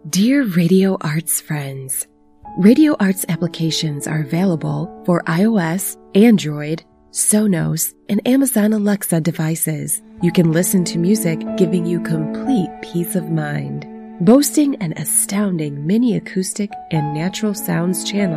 Dear Radio Arts friends, Radio Arts applications are available for iOS, Android, Sonos, and Amazon Alexa devices. You can listen to music giving you complete peace of mind. Boasting an astounding mini acoustic and natural sounds channel